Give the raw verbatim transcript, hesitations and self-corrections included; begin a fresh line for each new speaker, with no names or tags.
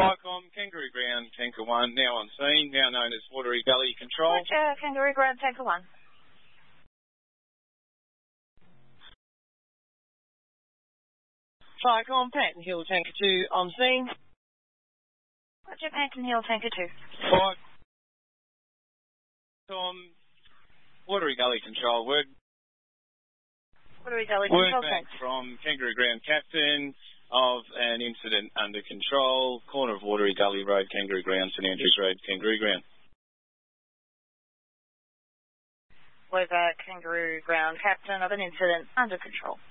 Vicom, Kangaroo Ground, Tanker one, now on scene, now known as Watery Gully Control.
Roger, Kangaroo Ground, Tanker one.
Vicom, Panton Hill, Tanker two, on scene.
Roger, Panton Hill, Tanker two.
Vicom, Watery Gully Control, word.
Watery Gully
Word
Control,
back
thanks.
from Kangaroo Ground Captain of an incident under control, corner of Watery Gully Road, Kangaroo Ground, St Andrews Road, Kangaroo Ground.
Word back, Kangaroo Ground Captain of an incident under control.